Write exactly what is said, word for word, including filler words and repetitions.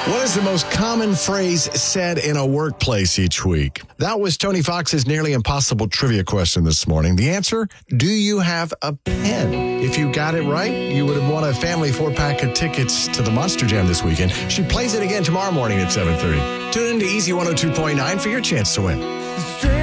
What is the most common phrase said in a workplace each week? That was Tony Fox's nearly impossible trivia question this morning. The answer, do you have a pen? If you got it right, you would have won a family four-pack of tickets to the Monster Jam this weekend. She plays it again tomorrow morning at seven thirty. Tune in to Easy one oh two point nine for your chance to win.